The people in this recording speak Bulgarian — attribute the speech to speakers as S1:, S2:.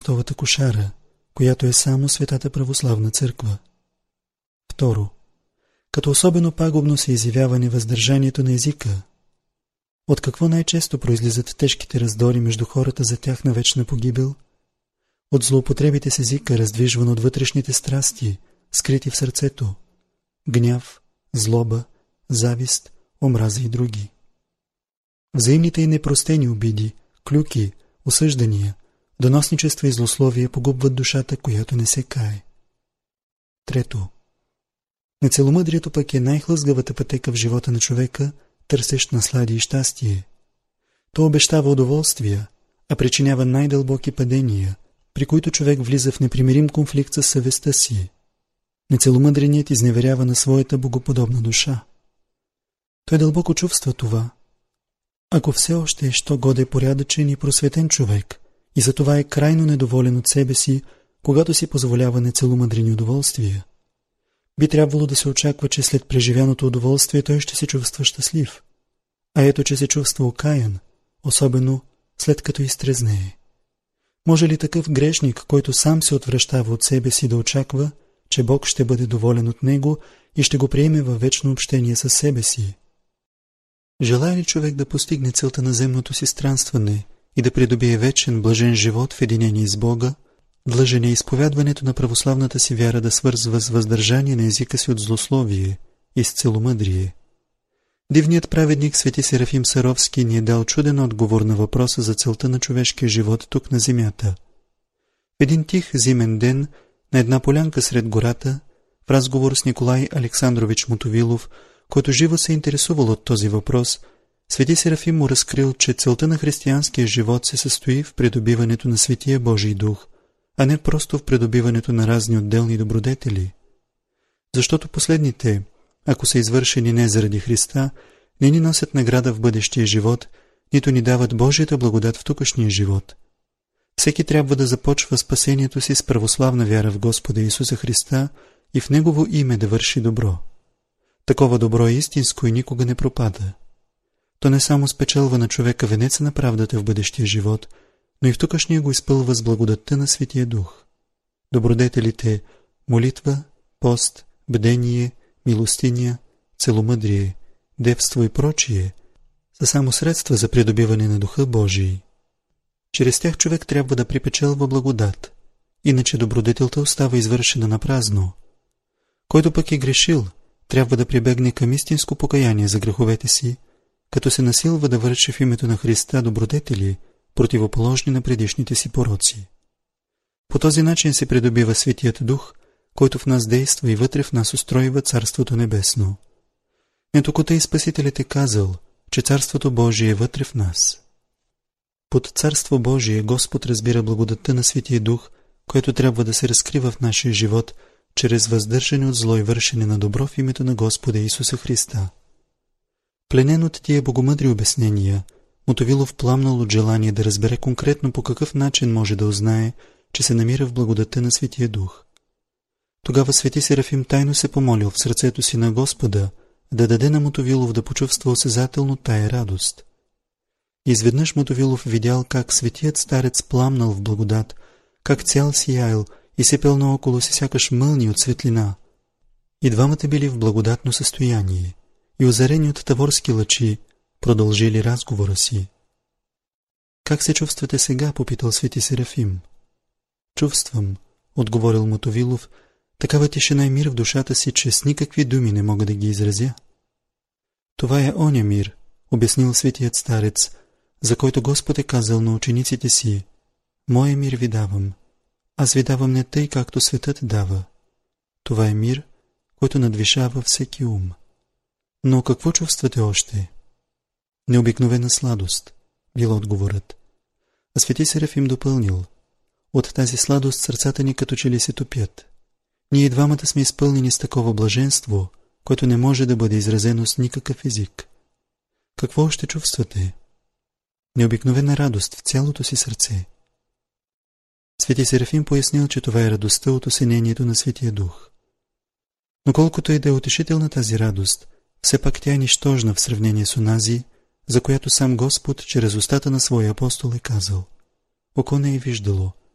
S1: Христовата кошара, която е само Светата православна църква. Второ, като особено пагубно се изявява невъздържанието на езика. От какво най-често произлизат тежките раздори между хората за тяхна вечна погибел? От злоупотребите с езика, раздвижван от вътрешните страсти, скрити в сърцето, гняв, злоба, завист, омраза и други. Взаимните и непростени обиди, клюки, осъждания, доносничество и злословие погубват душата, която не се кае. Трето, нецеломъдрието пък е най-хлъзгавата пътека в живота на човека, търсещ наслади и щастие. То обещава удоволствия, а причинява най-дълбоки падения, при които човек влиза в непримирим конфликт със съвестта си. Нецеломъдреният изневерява на своята богоподобна душа. Той дълбоко чувства това. Ако все още е що годе порядъчен и просветен човек, и затова е крайно недоволен от себе си, когато си позволява нецеломъдрени удоволствия, би трябвало да се очаква, че след преживяното удоволствие той ще се чувства щастлив. А ето, че се чувства окаян, особено след като изтрезнее. Може ли такъв грешник, който сам се отвръщава от себе си, да очаква, че Бог ще бъде доволен от него и ще го приеме във вечно общение със себе си? Желае ли човек да постигне целта на земното си странстване и да придобие вечен, блажен живот в единение с Бога, длъжен е изповядването на православната си вяра да свързва с въздържание на езика си от злословие и с целомъдрие. Дивният праведник свети Серафим Саровски ни е дал чуден отговор на въпроса за целта на човешкия живот тук на земята. В един тих зимен ден, на една полянка сред гората, в разговор с Николай Александрович Мотовилов, който живо се интересувал от този въпрос, свети Серафим му разкрил, че целта на християнския живот се състои в придобиването на Светия Божий дух, а не просто в придобиването на разни отделни добродетели. Защото последните, ако са извършени не заради Христа, не ни носят награда в бъдещия живот, нито ни дават Божията благодат в тукашния живот. Всеки трябва да започва спасението си с православна вяра в Господа Исуса Христа и в Негово име да върши добро. Такова добро е истинско и никога не пропада. То не само спечелва на човека венеца на правдата в бъдещия живот, но и в тукашния го изпълва с благодатта на Светия Дух. Добродетелите молитва, пост, бдение, милостиня, целомъдрие, девство и прочие са само средства за придобиване на Духа Божий. Чрез тях човек трябва да припечелва благодат, иначе добродетелта остава извършена на празно. Който пък е грешил, трябва да прибегне към истинско покаяние за греховете си, като се насилва да върши в името на Христа добродетели, противоположни на предишните си пороци. По този начин се придобива Светият Дух, който в нас действа и вътре в нас устройва Царството Небесно. Нетокота и Спасителят е казал, че Царството Божие е вътре в нас. Под Царство Божие Господ разбира благодатта на Светия Дух, който трябва да се разкрива в нашия живот, чрез въздържане от зло и вършене на добро в името на Господа Исуса Христа. Пленен от тия богомъдри обяснения, Мотовилов пламнал от желание да разбере конкретно по какъв начин може да узнае, че се намира в благодатта на Светия Дух. Тогава свети Серафим тайно се помолил в сърцето си на Господа да даде на Мотовилов да почувства осезателно тая радост. Изведнъж Мотовилов видял как светият старец пламнал в благодат, как цял сиял и сепел наоколо си сякаш мълни от светлина. И двамата били в благодатно състояние и озарени от таворски лъчи продължили разговора си. Как се чувствате сега? Попитал свети Серафим. Чувствам, отговорил Мотовилов, такава тишина и мир в душата си, че с никакви думи не мога да ги изразя. Това е оня мир, обяснил светият старец, за който Господ е казал на учениците си: Моя мир ви давам, аз ви давам не тъй, както светът дава. Това е мир, който надвишава всеки ум. Но какво чувствате още? Необикновена сладост, бил отговорът. А свети Серафим допълнил: От тази сладост сърцата ни като че ли се топят. Ние двамата сме изпълнени с такова блаженство, което не може да бъде изразено с никакъв език. Какво още чувствате? Необикновена радост в цялото си сърце. Свети Серафим пояснил, че това е радостта от осенението на Светия Дух. Но колкото и да е утешителна тази радост, все пак тя е нищожна в сравнение с онази, за която сам Господ чрез устата на своя апостол е казал: Око не е виждало,